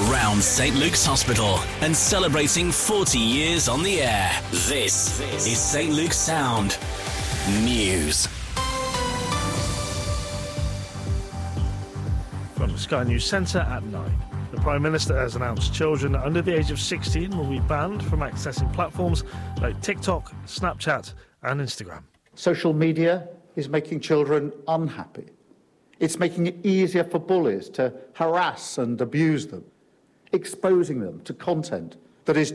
around St Luke's Hospital and celebrating 40 years on the air. This is St Luke's Sound News. From the Sky News Centre at 9. The Prime Minister has announced children under the age of 16 will be banned from accessing platforms like TikTok, Snapchat and Instagram. Social media is making children unhappy. It's making it easier for bullies to harass and abuse them, exposing them to content that is